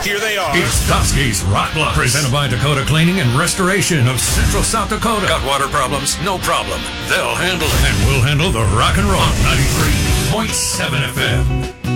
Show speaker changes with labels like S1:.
S1: Here they are.
S2: It's Dusky's Rock Bluffs, presented by Dakota Cleaning and Restoration of Central South Dakota. Got water problems? No problem. They'll handle it. And we'll handle the rock and roll. 93.7 FM.